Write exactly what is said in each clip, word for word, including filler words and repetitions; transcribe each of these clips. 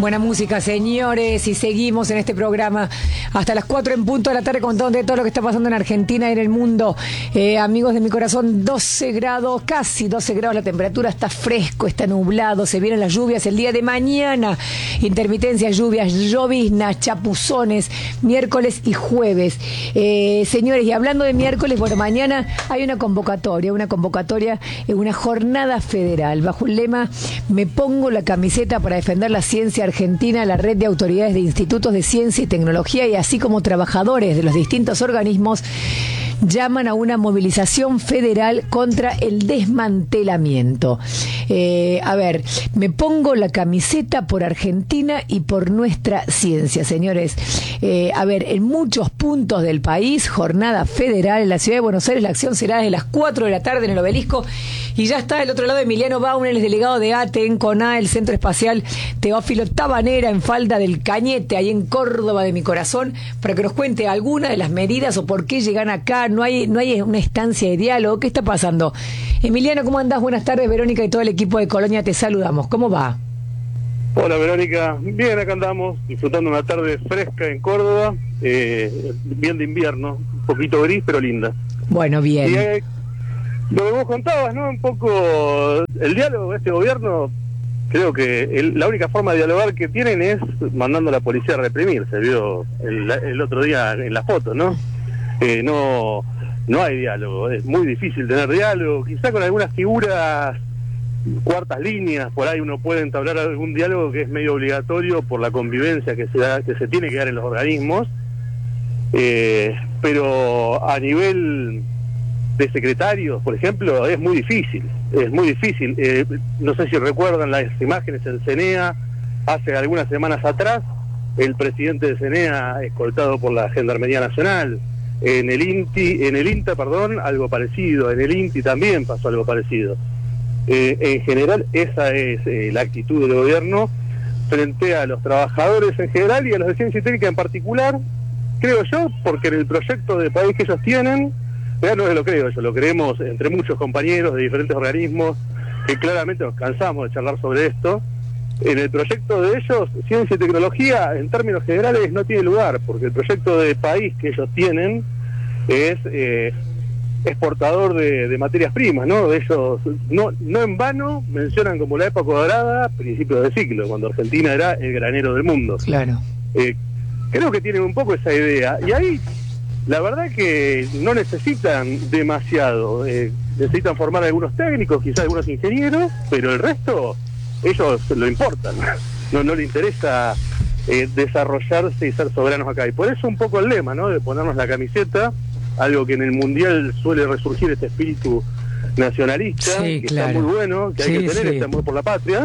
Buena música, señores, y seguimos en este programa hasta las cuatro en punto de la tarde contando de todo lo que está pasando en Argentina y en el mundo. Eh, amigos de mi corazón, doce grados, casi doce grados la temperatura, está fresco, está nublado, se vienen las lluvias el día de mañana, intermitencias, lluvias, lloviznas, chapuzones, miércoles y jueves. Eh, señores, y hablando de miércoles, bueno, mañana hay una convocatoria, una convocatoria, eh, una jornada federal, bajo el lema "Me pongo la camiseta para defender la ciencia argentina", la red de autoridades de institutos de ciencia y tecnología y así como trabajadores de los distintos organismos llaman a una movilización federal contra el desmantelamiento. Eh, a ver, me pongo la camiseta por Argentina y por nuestra ciencia, señores. Eh, a ver, en muchos puntos del país, jornada federal en la ciudad de Buenos Aires, la acción será desde las cuatro de la tarde en el Obelisco y ya está del otro lado Emiliano Bauner, el delegado de ATE en CONA, el Centro Espacial Teófilo Tabanera, en Falda del Cañete, ahí en Córdoba de mi corazón, para que nos cuente alguna de las medidas o por qué llegan acá. No hay, no hay una instancia de diálogo. ¿Qué está pasando? Emiliano, ¿cómo andás? Buenas tardes. Verónica y todo el equipo de Colonia te saludamos. ¿Cómo va? Hola Verónica, bien, acá andamos disfrutando una tarde fresca en Córdoba, eh, bien de invierno, un poquito gris pero linda. Bueno, bien. Y, eh, lo que vos contabas, ¿no? Un poco el diálogo de este gobierno, creo que el, la única forma de dialogar que tienen es mandando a la policía a reprimir, se vio el, el otro día en la foto, ¿no? Eh, no, no hay diálogo, es muy difícil tener diálogo, quizá con algunas figuras, cuartas líneas, por ahí uno puede entablar algún diálogo que es medio obligatorio por la convivencia que se da, que se tiene que dar en los organismos, eh, pero a nivel de secretarios, por ejemplo, es muy difícil, es muy difícil. Eh, no sé si recuerdan las imágenes en CENEA, hace algunas semanas atrás, el presidente de CENEA escoltado por la Gendarmería Nacional, en el INTI, en el INTA, perdón, algo parecido, en el INTI también pasó algo parecido. Eh, en general esa es eh, la actitud del gobierno frente a los trabajadores en general y a los de ciencia y técnica en particular, creo yo, porque en el proyecto de país que ellos tienen, ya no lo creo yo, lo creemos entre muchos compañeros de diferentes organismos que claramente nos cansamos de charlar sobre esto. En el proyecto de ellos, ciencia y tecnología en términos generales no tiene lugar, porque el proyecto de país que ellos tienen es eh, exportador de, de materias primas, ¿no? Ellos no, no en vano mencionan como la época dorada, principios de siglo, cuando Argentina era el granero del mundo. Claro. Eh, creo que tienen un poco esa idea. Y ahí, la verdad que no necesitan demasiado. Eh, necesitan formar algunos técnicos, quizás algunos ingenieros, pero el resto, ellos lo importan. No, no les interesa eh, desarrollarse y ser soberanos acá. Y por eso un poco el lema, ¿no? De ponernos la camiseta, algo que en el Mundial suele resurgir este espíritu nacionalista, sí, que claro. está muy bueno, que hay sí, que tener sí. este amor por la patria,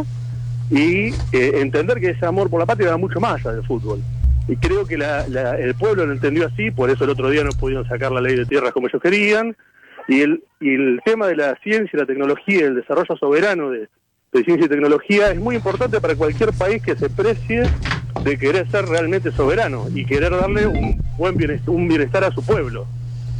y eh, entender que ese amor por la patria va mucho más allá del fútbol. Y creo que la, la, el pueblo lo entendió así, por eso el otro día no pudieron sacar la ley de tierras como ellos querían, y el, y el tema de la ciencia, la tecnología, el desarrollo soberano de, de ciencia y tecnología es muy importante para cualquier país que se precie de querer ser realmente soberano y querer darle un buen bienestar, un bienestar a su pueblo.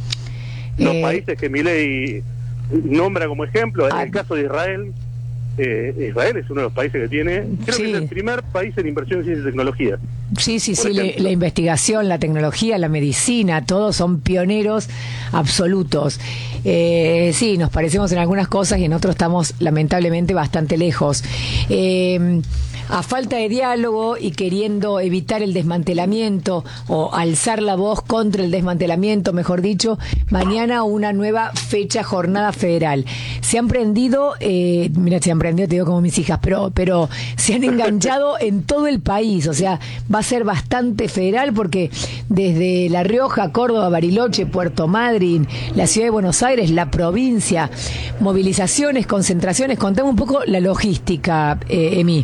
Los eh, países que Milei nombra como ejemplo, en ah, el caso de Israel, eh, Israel es uno de los países que tiene, creo sí. que es el primer país en inversión en ciencia y tecnología. Sí, sí, sí, le, la investigación, la tecnología, la medicina, todos son pioneros absolutos. Eh, sí, nos parecemos en algunas cosas y en otros estamos lamentablemente bastante lejos. Eh, a falta de diálogo y queriendo evitar el desmantelamiento o alzar la voz contra el desmantelamiento, mejor dicho, mañana una nueva fecha, jornada federal. Se han prendido, eh, mira, se han prendido, te digo como mis hijas, pero, pero se han enganchado en todo el país, o sea, va a ser bastante federal porque desde La Rioja, Córdoba, Bariloche, Puerto Madryn, la ciudad de Buenos Aires, la provincia, movilizaciones, concentraciones, contame un poco la logística, eh, Emi.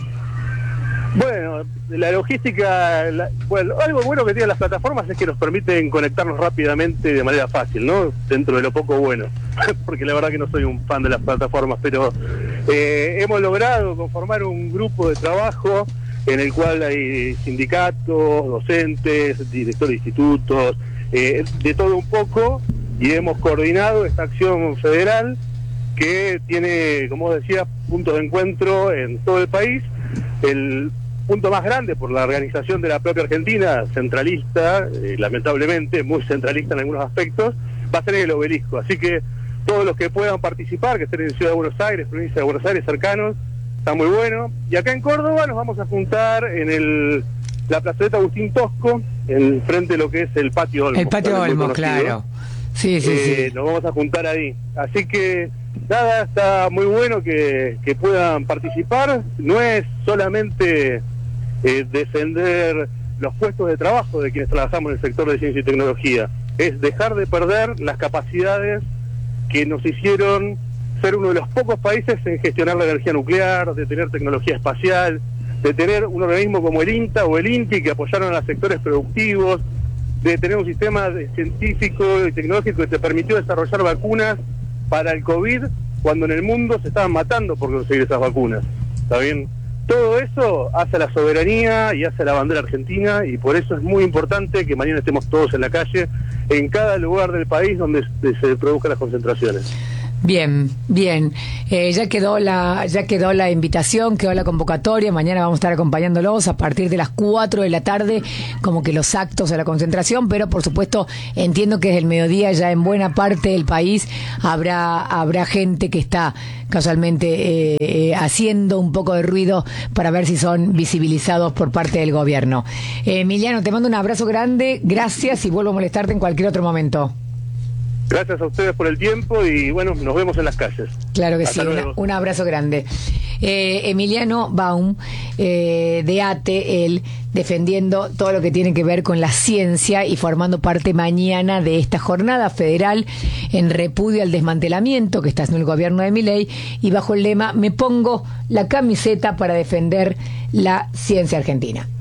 Bueno, la logística, la, bueno, algo bueno que tienen las plataformas es que nos permiten conectarnos rápidamente de manera fácil, ¿no? Dentro de lo poco bueno, porque la verdad que no soy un fan de las plataformas, pero eh, hemos logrado conformar un grupo de trabajo en el cual hay sindicatos, docentes, directores de institutos, eh, de todo un poco, y hemos coordinado esta acción federal que tiene, como decía, puntos de encuentro en todo el país. El punto más grande por la organización de la propia Argentina, centralista, eh, lamentablemente, muy centralista en algunos aspectos, va a ser en el Obelisco. Así que todos los que puedan participar, que estén en Ciudad de Buenos Aires, provincia de Buenos Aires, cercanos, está muy bueno. Y acá en Córdoba nos vamos a juntar en el la plazoleta Agustín Tosco, en frente de lo que es el Patio Olmos. El Patio Olmos, claro. Sí, sí, eh, sí. Nos vamos a juntar ahí. Así que, nada, está muy bueno que, que puedan participar. No es solamente eh, defender los puestos de trabajo de quienes trabajamos en el sector de ciencia y tecnología, es dejar de perder las capacidades que nos hicieron ser uno de los pocos países en gestionar la energía nuclear, de tener tecnología espacial, de tener un organismo como el INTA o el INTI que apoyaron a los sectores productivos, de tener un sistema de científico y tecnológico que te permitió desarrollar vacunas para el COVID cuando en el mundo se estaban matando por conseguir esas vacunas. ¿Está bien? Todo eso hace a la soberanía y hace a la bandera argentina, y por eso es muy importante que mañana estemos todos en la calle, en cada lugar del país donde se produzcan las concentraciones. Bien, bien. Eh, ya quedó la ya quedó la invitación, quedó la convocatoria. Mañana vamos a estar acompañándolos a partir de las cuatro de la tarde, como que los actos de la concentración, pero por supuesto entiendo que desde el mediodía ya en buena parte del país habrá habrá gente que está casualmente eh, eh, haciendo un poco de ruido para ver si son visibilizados por parte del gobierno. Eh, Emiliano, te mando un abrazo grande, gracias y vuelvo a molestarte en cualquier otro momento. Gracias a ustedes por el tiempo y bueno, nos vemos en las calles. Claro que Hasta sí, una, un abrazo grande. Eh, Emiliano Baum, eh, de ATE, él defendiendo todo lo que tiene que ver con la ciencia y formando parte mañana de esta jornada federal en repudio al desmantelamiento que está haciendo el gobierno de Milei y bajo el lema "Me pongo la camiseta para defender la ciencia argentina".